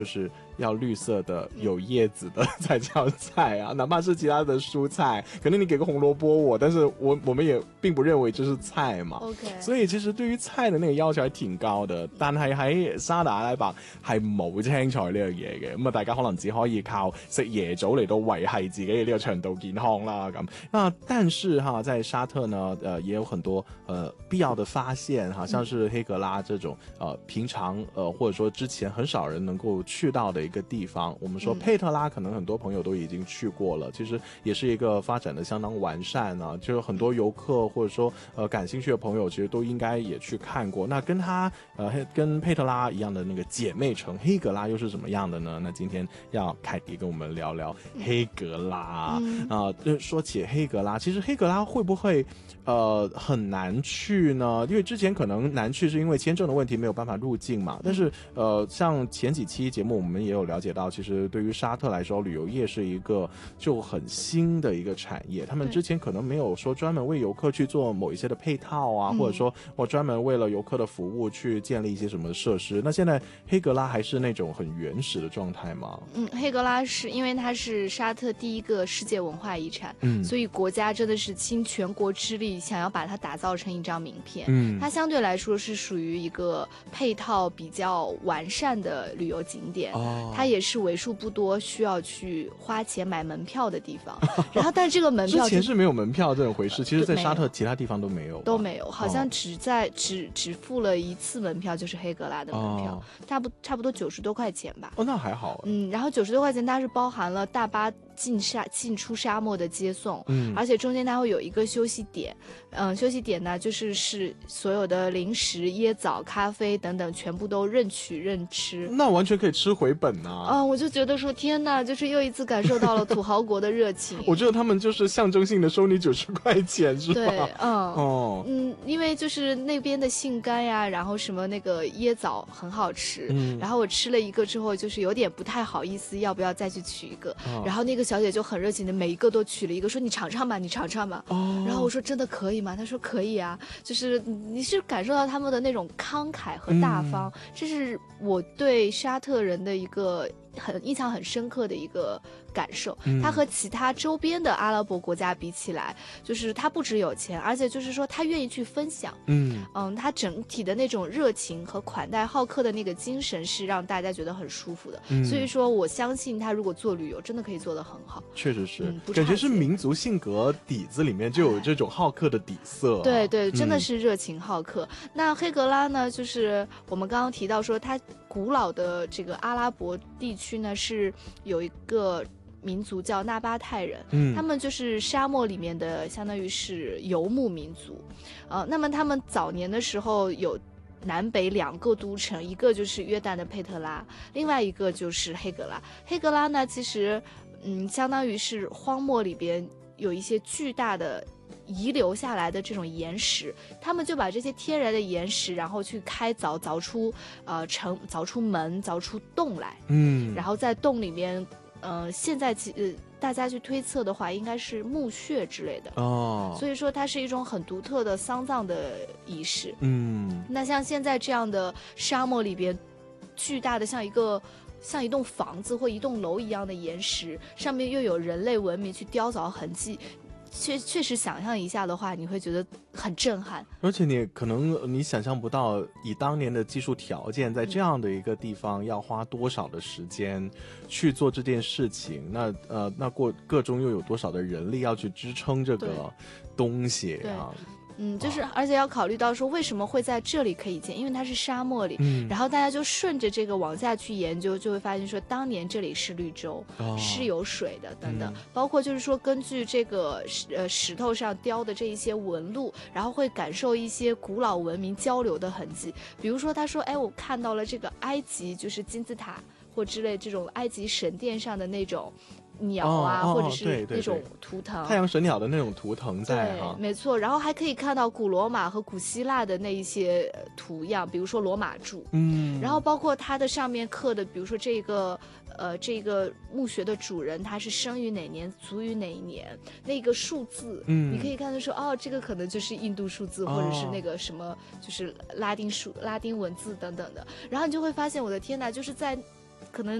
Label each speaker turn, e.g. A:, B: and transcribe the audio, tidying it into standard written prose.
A: 就是要绿色的有叶子的才叫菜啊，哪怕是其他的蔬菜，可能你给个紅蘿蔔我，但是我們也並不認為這是菜嘛。
B: Okay.
A: 所以其實對於菜的那個要求係挺高的，但係喺沙特阿拉伯係冇青菜呢樣嘢嘅，咁啊大家可能只可以靠食椰棗嚟到維繫自己嘅呢個腸道健康啦咁。那但是哈，在沙特呢，也有很多必要的發現哈，像是黑格拉這種平常或者說之前很少人能夠去到的一個地方，我們說佩特拉可能很多朋友都已經去過了，其實也是一個發展的相當完善啊，就是很多遊客或者說感興趣的朋友其實都應該也去看過。那跟他跟佩特拉一樣的那個姐妹城黑格拉又是怎麼樣的呢？那今天要凱迪跟我們聊聊黑格拉說起黑格拉，其實黑格拉會不會很難去呢？因為之前可能難去是因為簽證的問題沒有辦法入境嘛，但是像前幾期節目我們也有了解到，其實對於沙特來說，旅遊業是一個就很新的一個產業，他們之前可能沒有說專門為遊客去做某一些的配套啊，或者說我專門為了遊客的服務去建立一些什麼設施。那現在黑格拉還是那種很原始的狀態嗎？
B: 黑格拉是因為它是沙特第一個世界文化遺產，所以國家真的是傾全國之力想要把它打造成一張名片。它相對來說是屬於一個配套比較完善的旅遊景點，它也是為數不多需要去花錢買門票的地方。然後但是這個門票
A: 之前是沒有門票這種回事，其實在沙特其他地方都沒有，
B: 好像只付了一次門票，就是黑格拉的門票，差不多90多塊錢吧。
A: 那還好。
B: 然後90多塊錢它是包含了大巴進出沙漠的接送，而且中間它會有一個休息點，休息點呢就是所有的零食、椰棗、咖啡等等全部都任取任吃，
A: 那完全可以吃回本啊！
B: 我就覺得說天哪，就是又一次感受到了土豪國的熱情。
A: 我覺得他們就是象徵性的收你90塊錢，是吧？
B: 對，因為就是那邊的杏乾呀，然後什麼那個椰棗很好吃，然後我吃了一個之後，就是有點不太好意思，要不要再去取一個？然後那個小姐就很熱情的每一個都取了一個，說你嘗嘗吧，你嘗嘗吧。然後我說真的可以嗎？她說可以啊，就是你是感受到他們的那種慷慨和大方，這是我對沙特人的一個印象很深刻的一個感受。他和其他周邊的阿拉伯國家比起來，就是他不只有錢，而且就是說他願意去分享。他整體的那種熱情和款待好客的那個精神是讓大家覺得很舒服的。所以說我相信他如果做旅遊真的可以做得很好。
A: 確實是，感覺是民族性格底子裡面就有這種好客的底色。
B: 對對，真的是熱情好客。那黑格拉呢，就是我們剛剛提到說他古老的這個阿拉伯地區呢是有一個民族叫納巴泰人，他們就是沙漠裡面的相當於是游牧民族。那麼他們早年的時候有南北兩個都城，一個就是約旦的佩特拉，另外一個就是黑格拉。黑格拉呢其實相當於是荒漠裡邊有一些巨大的遺留下來的這種岩石，他們就把這些天然的岩石然後去開鑿出鑿出門鑿出洞來，然後在洞裡面現在大家去推測的話應該是墓穴之類的所以說它是一種很獨特的喪葬的儀式。那像現在這樣的沙漠裡邊巨大的像一棟房子或一棟樓一樣的岩石，上面又有人類文明去雕鑿痕跡，確實想象一下的話，你會覺得很震撼。
A: 而且你可能你想象不到，以當年的技術條件，在這樣的一個地方要花多少的時間去做這件事情。那個中又有多少的人力要去支撐這個東西啊？
B: 就是而且要考慮到說為什麼會在這裡可以建，因為它是沙漠裡，然後大家就順着這個往下去研究，就會發現說當年這裡是綠洲，是有水的等等，包括就是說根據這個石頭上雕的這一些紋路，然後會感受一些古老文明交流的痕跡。比如說他說我看到了這個埃及就是金字塔或之類這種埃及神殿上的那種鳥啊，或者是那種圖騰，
A: 太陽神鳥的那種圖騰在
B: 對，沒錯。然後還可以看到古羅馬和古希臘的那一些圖樣，比如說羅馬柱，然後包括它的上面刻的，比如說這個墓穴的主人他是生於哪年，卒於哪一年，那個數字，你可以看到說這個可能就是印度數字，或者是那個什麼就是拉丁文字等等的。然後你就會發現，我的天哪，就是在可能